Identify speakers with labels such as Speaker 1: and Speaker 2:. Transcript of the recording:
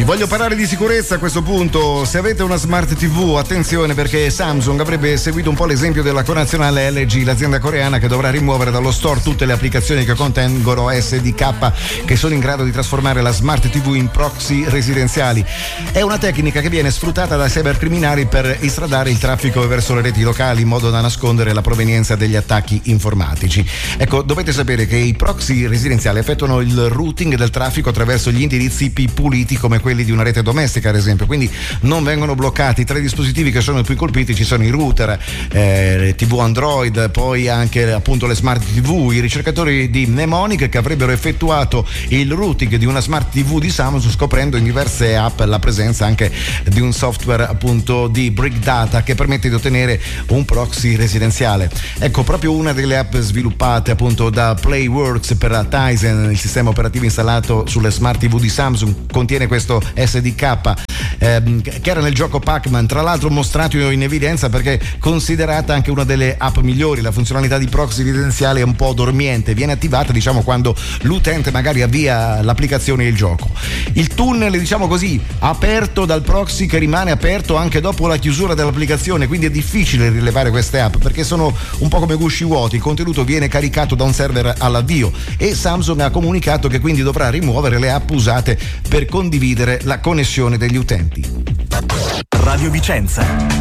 Speaker 1: Voglio parlare di sicurezza a questo punto. Se avete una smart TV, attenzione, perché Samsung avrebbe seguito un po' l'esempio della connazionale LG, l'azienda coreana che dovrà rimuovere dallo store tutte le applicazioni che contengono SDK che sono in grado di trasformare la smart TV in proxy residenziali. È una tecnica che viene sfruttata dai cybercriminali per estradare il traffico verso le reti locali in modo da nascondere la provenienza degli attacchi informatici. Ecco, dovete sapere che i proxy residenziali effettuano il routing del traffico attraverso gli indirizzi IP puliti come quelli di una rete domestica, ad esempio, quindi non vengono bloccati. Tra i dispositivi che sono più colpiti ci sono i router, TV Android, poi anche appunto le smart TV. I ricercatori di Mnemonic che avrebbero effettuato il routing di una smart TV di Samsung scoprendo in diverse app la presenza anche di un software appunto di Brick Data che permette di ottenere un proxy residenziale. Ecco, proprio una delle app sviluppate appunto da Playworks per Tizen, il sistema operativo installato sulle smart TV di Samsung, contiene questo SDK che era nel gioco Pac-Man, tra l'altro mostrato in evidenza perché considerata anche una delle app migliori. La funzionalità di proxy residenziale è un po' dormiente, viene attivata diciamo quando l'utente magari avvia l'applicazione e il gioco. Il tunnel, diciamo così, aperto dal proxy che rimane aperto anche dopo la chiusura dell'applicazione, quindi è difficile rilevare queste app perché sono un po' come gusci vuoti. Il contenuto viene caricato da un server all'avvio e Samsung ha comunicato che quindi dovrà rimuovere le app usate per condividere la connessione degli utenti.
Speaker 2: Radio Vicenza.